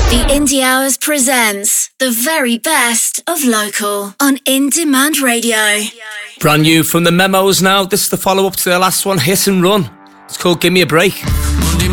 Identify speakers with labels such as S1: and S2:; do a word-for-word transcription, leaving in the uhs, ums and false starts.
S1: The Indie Hours presents the very best of local on In Demand Radio.
S2: Brand new from the Memos now. This is the follow-up to their last one, Hit and Run. It's called Give Me a Break.
S3: Monday